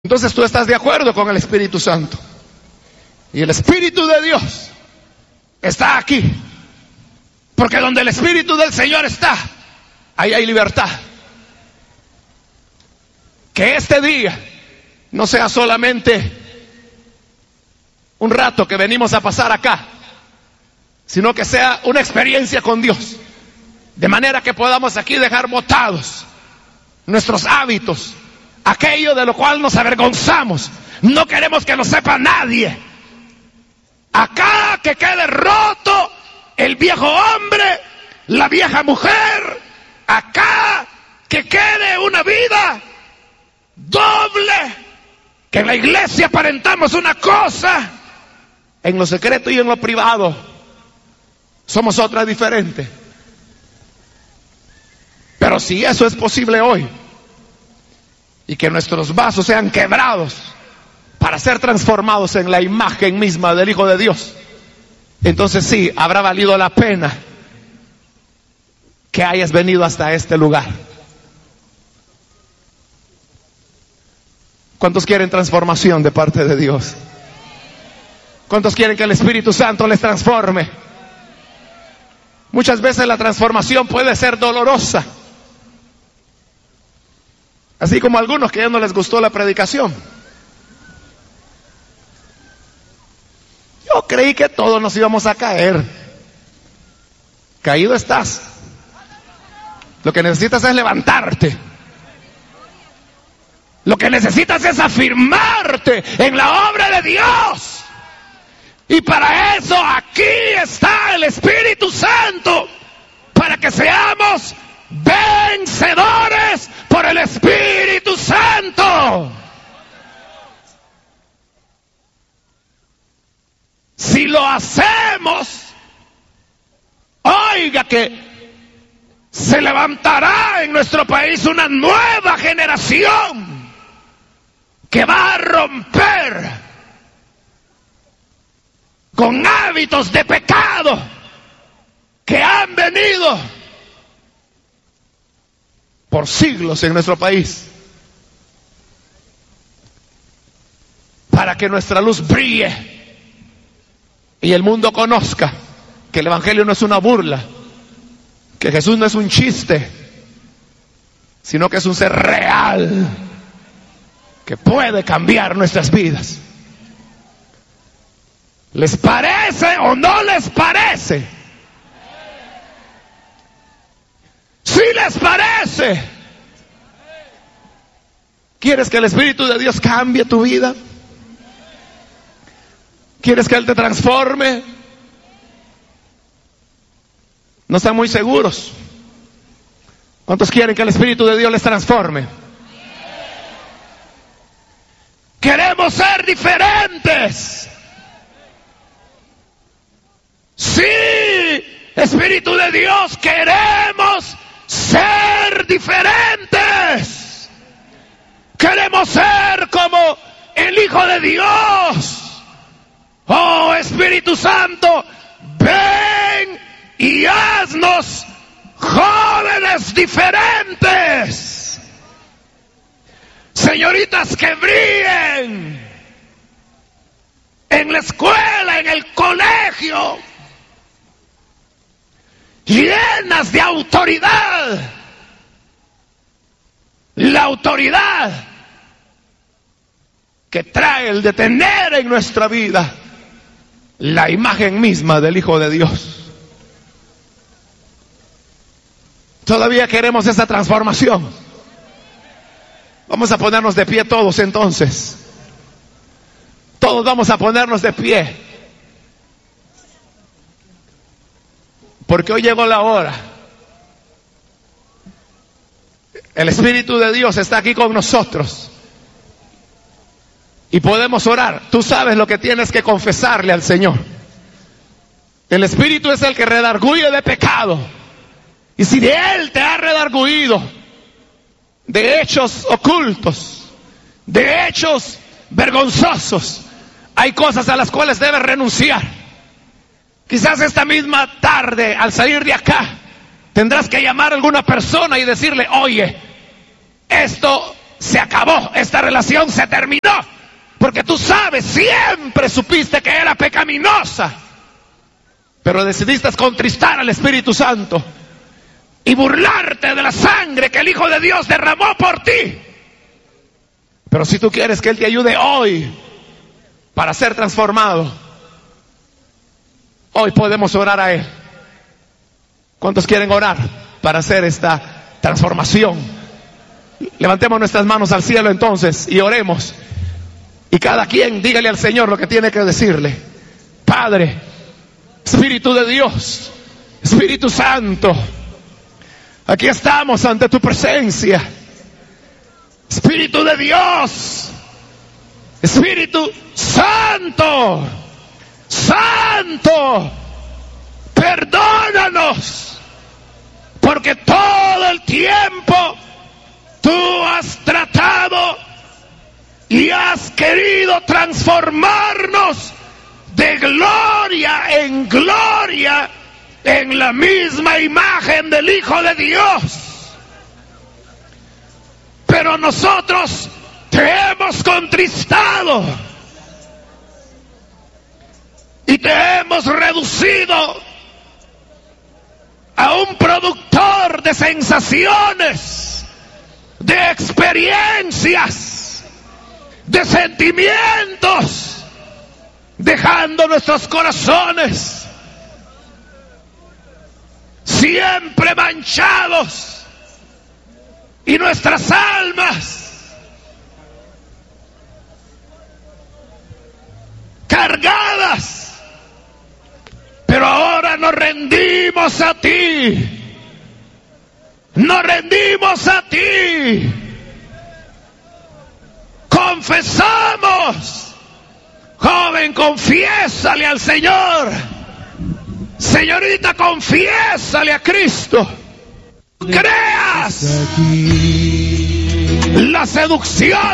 Entonces tú estás de acuerdo con el Espíritu Santo. Y el Espíritu de Dios está aquí. Porque donde el Espíritu del Señor está, ahí hay libertad. Que este día no sea solamente un rato que venimos a pasar acá, sino que sea una experiencia con Dios. De manera que podamos aquí dejar botados nuestros hábitos, aquello de lo cual nos avergonzamos. No queremos que lo sepa nadie. Acá que quede roto el viejo hombre, la vieja mujer. Acá que quede una vida doble. Que en la iglesia aparentamos una cosa, en lo secreto y en lo privado somos otra diferente. Pero si eso es posible hoy, y que nuestros vasos sean quebrados para ser transformados en la imagen misma del Hijo de Dios, entonces sí, habrá valido la pena que hayas venido hasta este lugar. ¿Cuántos quieren transformación de parte de Dios? ¿Cuántos quieren que el Espíritu Santo les transforme? Muchas veces la transformación puede ser dolorosa. Así como a algunos que ya no les gustó la predicación. Yo creí que todos nos íbamos a caer. Caído estás. Lo que necesitas es levantarte. Lo que necesitas es afirmarte en la obra de Dios. Y para eso aquí está el Espíritu Santo. Para que seamos vencedores por el Espíritu Santo. Si lo hacemos, oiga que se levantará en nuestro país una nueva generación que va a romper con hábitos de pecado que han venido por siglos en nuestro país, para que nuestra luz brille y el mundo conozca que el Evangelio no es una burla, que Jesús no es un chiste, sino que es un ser real que puede cambiar nuestras vidas. ¿Les parece o no les parece? Si les parece, ¿quieres que el Espíritu de Dios cambie tu vida? ¿Quieres que Él te transforme? No están muy seguros. ¿Cuántos quieren que el Espíritu de Dios les transforme? Queremos ser diferentes. Sí, Espíritu de Dios, queremos ser diferentes. Queremos ser como el Hijo de Dios. Oh, Espíritu Santo, ven y haznos jóvenes diferentes. Señoritas que brillen en la escuela, en el colegio, llenas de autoridad. La autoridad que trae el de tener en nuestra vida la imagen misma del Hijo de Dios. Todavía queremos esa transformación. Vamos a ponernos de pie todos entonces. Todos vamos a ponernos de pie. Porque hoy llegó la hora. El Espíritu de Dios está aquí con nosotros. Y podemos orar. Tú sabes lo que tienes que confesarle al Señor. El Espíritu es el que redarguye de pecado. Y si de Él te ha redarguido de hechos ocultos, de hechos vergonzosos, hay cosas a las cuales debes renunciar. Quizás esta misma tarde, al salir de acá, tendrás que llamar a alguna persona y decirle: oye, esto se acabó, esta relación se terminó. Porque tú sabes, siempre supiste que era pecaminosa, pero decidiste contristar al Espíritu Santo y burlarte de la sangre que el Hijo de Dios derramó por ti. Pero si tú quieres que Él te ayude hoy para ser transformado, hoy podemos orar a Él. ¿Cuántos quieren orar para hacer esta transformación? Levantemos nuestras manos al cielo entonces y oremos. Y cada quien dígale al Señor lo que tiene que decirle. Padre, Espíritu de Dios, Espíritu Santo, aquí estamos ante tu presencia. Espíritu de Dios, Espíritu Santo, Santo, perdónanos, porque todo el tiempo tú has tratado y has querido transformarnos de gloria en la misma imagen del Hijo de Dios. Pero nosotros te hemos contristado y te hemos reducido a un productor de sensaciones, de experiencias, de sentimientos, dejando nuestros corazones siempre manchados y nuestras almas cargadas. Pero ahora nos rendimos a ti, nos rendimos a ti. Confesamos. Joven, confiésale al Señor. Señorita, confiésale a Cristo. Creas la seducción